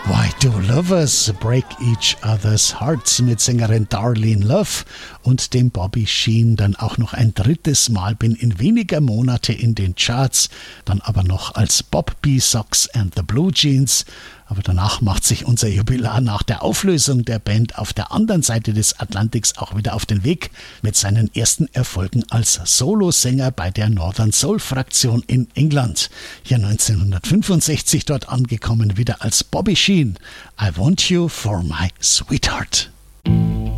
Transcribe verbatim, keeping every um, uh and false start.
Why do lovers break each other's hearts mit Sängerin Darlene Love und dem Bobby Sheen dann auch noch ein drittes Mal binnen weniger Monate in den Charts, dann aber noch als Bob B. Sox and the Blue Jeans. Aber danach macht sich unser Jubilar nach der Auflösung der Band auf der anderen Seite des Atlantiks auch wieder auf den Weg mit seinen ersten Erfolgen als Solosänger bei der Northern Soul Fraktion in England. Hier neunzehnhundertfünfundsechzig dort angekommen wieder als Bobby Sheen. I Want You for My Sweetheart.